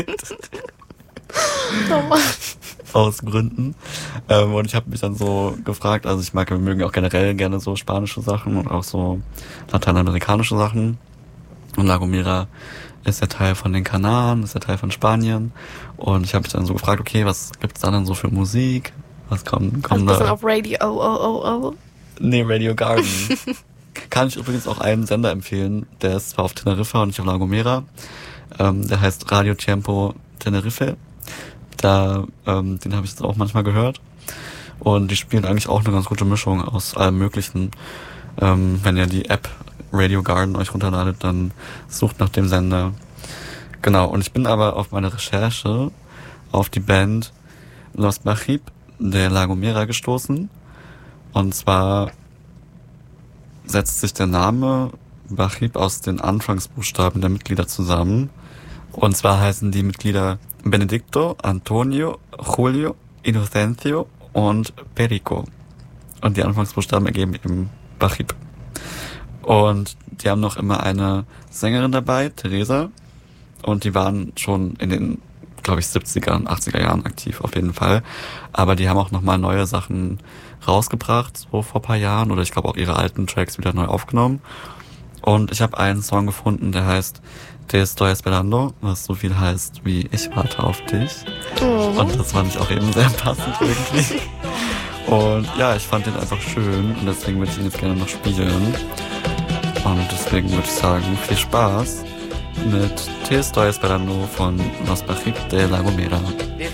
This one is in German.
Oh Mann. Aus Gründen. Und ich habe mich dann so gefragt, also wir mögen auch generell gerne so spanische Sachen und auch so lateinamerikanische Sachen. Und La Gomera ist der Teil von den Kanaren, ist der Teil von Spanien. Und ich habe mich dann so gefragt, okay, was gibt's da denn so für Musik? Was kommt Also ein bisschen da? auf Radio. Oh. Nee, Radio Garden. Kann ich übrigens auch einen Sender empfehlen. Der ist zwar auf Teneriffa und nicht auf La Gomera. Der heißt Radio Tiempo Tenerife. Den habe ich jetzt auch manchmal gehört. Und die spielen eigentlich auch eine ganz gute Mischung aus allem Möglichen. Wenn ihr die App Radio Garden euch runterladet, dann sucht nach dem Sender. Genau, und ich bin aber auf meine Recherche auf die Band Los Bajib de La Gomera gestoßen. Und zwar setzt sich der Name Bajib aus den Anfangsbuchstaben der Mitglieder zusammen. Und zwar heißen die Mitglieder Benedicto, Antonio, Julio, Inocencio und Perico. Und die Anfangsbuchstaben ergeben eben Bajib. Und die haben noch immer eine Sängerin dabei, Teresa. Und die waren schon in den, glaube ich, 70er und 80er Jahren aktiv, auf jeden Fall. Aber die haben auch nochmal neue Sachen rausgebracht, so vor ein paar Jahren. Oder ich glaube auch ihre alten Tracks wieder neu aufgenommen. Und ich habe einen Song gefunden, der heißt Te estoy esperando, was so viel heißt wie Ich warte auf dich. Oh. Und das fand ich auch eben sehr passend irgendwie. Und ja, ich fand den einfach schön und deswegen würde ich ihn jetzt gerne noch spielen. Und deswegen würde ich sagen, viel Spaß mit Te estoy esperando von Los Bajib de La Gomera.